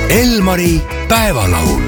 Elmari päevalaul.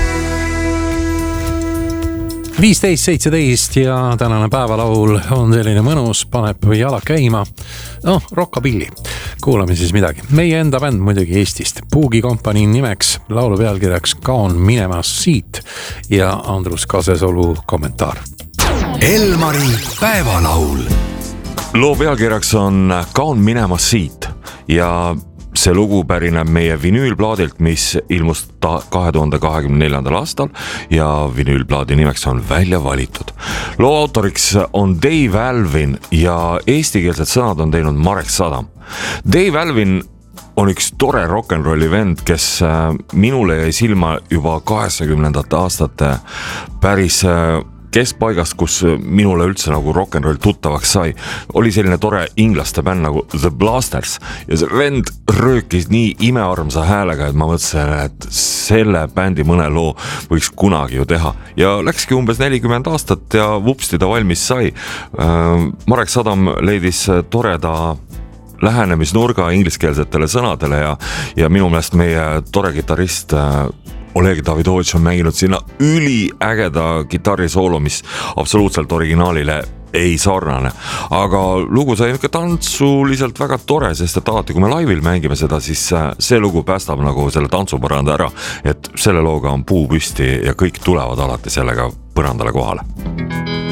15.17 ja tänane päevalaul on selline mõnus, paneb jalad käima. Rockabilly. Kuulame siis midagi. Meie enda bänd muidugi Eestist. Puugi kompanii nimeks, laulu pealkirjaks Kaon minemas siit ja Andrus Kasesolu kommentaar. Elmari päevalaul. Loo pealkirjaks on Kaon minemas siit ja see lugu pärineb meie vinüülplaadilt, mis ilmus 2024. aastal ja vinüülplaadi nimeks on Välja valitud. Loo autoriks on Dave Alvin ja eestikeelsed sõnad on teinud Marek Sadam. Dave Alvin on üks tore rock'n'rolli vend, kes minule jäi silma juba 80. aastate päris keskpaigast, kus minule üldse nagu rock'n'roll tuttavaks sai, oli selline tore inglaste bänd nagu The Blasters ja see vend röökis nii imearmsa häälega, et ma mõtlesin, et selle bändi mõne loo võiks kunagi ju teha ja läkski umbes 40 aastat ja vupsti ta valmis sai. Marek Sadam leidis toreda lähenemisnurga ingliskeelsetele sõnadele ja minu meelest meie tore kitarrist Oleg Davidovitš on mänginud sinna üliägeda kitarrisoolo, mis absoluutselt originaalile ei sarnane. Aga lugu sai tantsuliselt väga tore, sest et alati, kui me laivil mängime seda, siis see lugu päästab nagu selle tantsupõranda ära, et selle looga on puu püsti ja kõik tulevad alati sellega põrandale kohale.